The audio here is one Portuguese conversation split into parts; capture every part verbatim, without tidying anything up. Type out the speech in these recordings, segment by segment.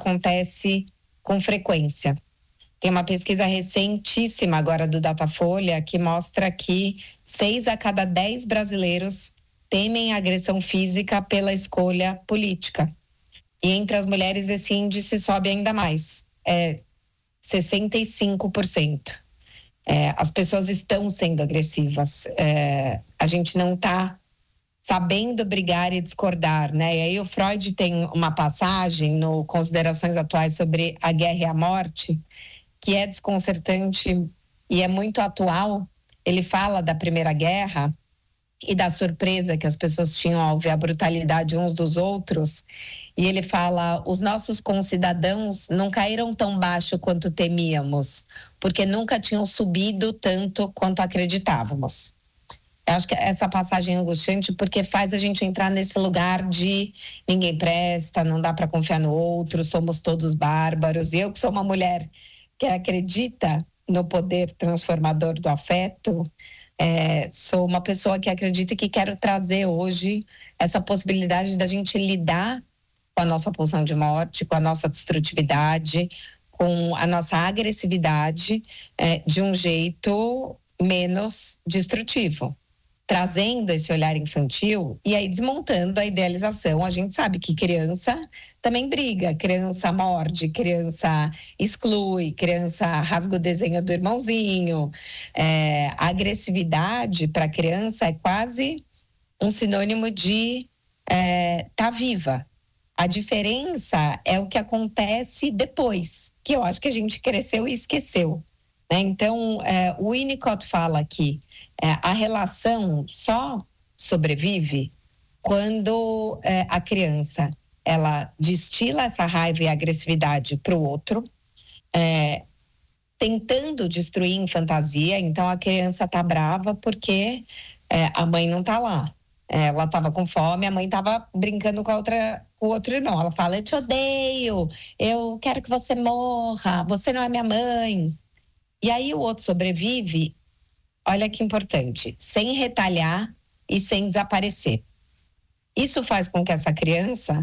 acontece com frequência. Tem uma pesquisa recentíssima agora do Datafolha que mostra que seis a cada dez brasileiros temem agressão física pela escolha política. E entre as mulheres esse índice sobe ainda mais, é sessenta e cinco por cento. É, as pessoas estão sendo agressivas, é, a gente não está sabendo brigar e discordar, né? E aí o Freud tem uma passagem no Considerações Atuais sobre a Guerra e a Morte, que é desconcertante e é muito atual. Ele fala da Primeira Guerra e da surpresa que as pessoas tinham ao ver a brutalidade uns dos outros, e ele fala: os nossos concidadãos não caíram tão baixo quanto temíamos, porque nunca tinham subido tanto quanto acreditávamos. Eu acho que essa passagem é angustiante porque faz a gente entrar nesse lugar de ninguém presta, não dá para confiar no outro, somos todos bárbaros. E eu, que sou uma mulher que acredita no poder transformador do afeto, é, sou uma pessoa que acredita e que quero trazer hoje essa possibilidade da gente lidar com a nossa pulsão de morte, com a nossa destrutividade, com a nossa agressividade, é, de um jeito menos destrutivo, trazendo esse olhar infantil e aí desmontando a idealização. A gente sabe que criança também briga, criança morde, criança exclui, criança rasga o desenho do irmãozinho. É, a agressividade para a criança é quase um sinônimo de é, tá viva. A diferença é o que acontece depois, que eu acho que a gente cresceu e esqueceu, né? Então, é, o Winnicott fala que é, a relação só sobrevive quando é, a criança ela destila essa raiva e agressividade para o outro, é, tentando destruir em fantasia. Então, a criança está brava porque é, a mãe não está lá. Ela estava com fome, a mãe estava brincando com a outra, com o outro irmão. Ela fala: eu te odeio, eu quero que você morra, você não é minha mãe. E aí o outro sobrevive, olha que importante, sem retalhar e sem desaparecer. Isso faz com que essa criança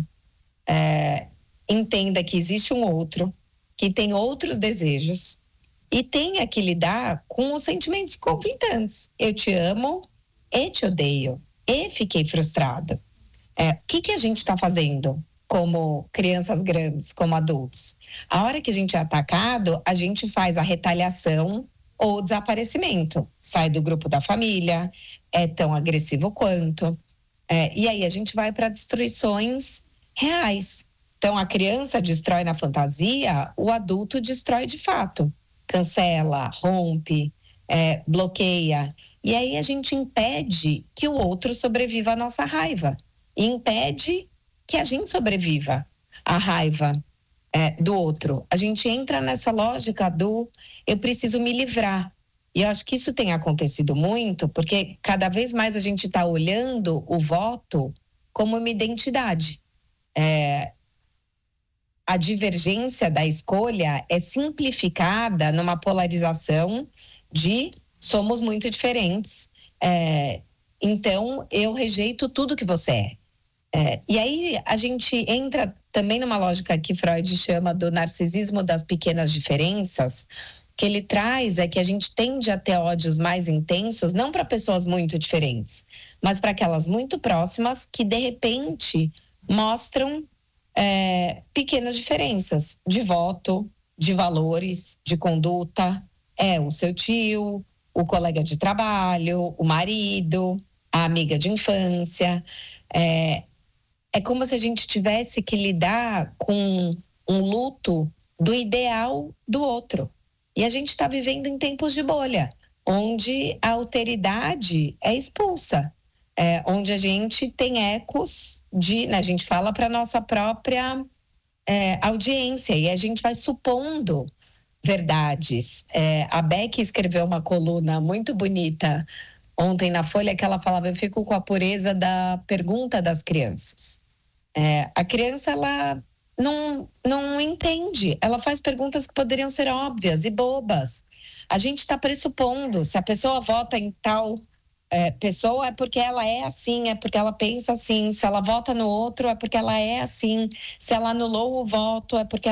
é, entenda que existe um outro, que tem outros desejos e tenha que lidar com os sentimentos conflitantes. Eu te amo e te odeio. E fiquei frustrada. É, o que, que a gente está fazendo como crianças grandes, como adultos? A hora que a gente é atacado, a gente faz a retaliação ou desaparecimento. Sai do grupo da família, é tão agressivo quanto. É, e aí a gente vai para destruições reais. Então a criança destrói na fantasia, o adulto destrói de fato. Cancela, rompe, é, bloqueia. E aí a gente impede que o outro sobreviva à nossa raiva. E impede que a gente sobreviva à raiva é, do outro. A gente entra nessa lógica do eu preciso me livrar. E eu acho que isso tem acontecido muito, porque cada vez mais a gente está olhando o voto como uma identidade. É, a divergência da escolha é simplificada numa polarização de somos muito diferentes, é, então eu rejeito tudo que você é. é. E aí a gente entra também numa lógica que Freud chama do narcisismo das pequenas diferenças. O que ele traz é que a gente tende a ter ódios mais intensos, não para pessoas muito diferentes, mas para aquelas muito próximas que de repente mostram é, pequenas diferenças de voto, de valores, de conduta. É o seu tio, o colega de trabalho, o marido, a amiga de infância. É, é como se a gente tivesse que lidar com um luto do ideal do outro. E a gente está vivendo em tempos de bolha, onde a alteridade é expulsa, é, onde a gente tem ecos de, né, a gente fala para a nossa própria é, audiência e a gente vai supondo verdades. É, a Beck escreveu uma coluna muito bonita ontem na Folha que ela falava: eu fico com a pureza da pergunta das crianças. É, a criança, ela não, não entende, ela faz perguntas que poderiam ser óbvias e bobas. A gente está pressupondo, se a pessoa vota em tal é, pessoa é porque ela é assim, é porque ela pensa assim, se ela vota no outro é porque ela é assim, se ela anulou o voto é porque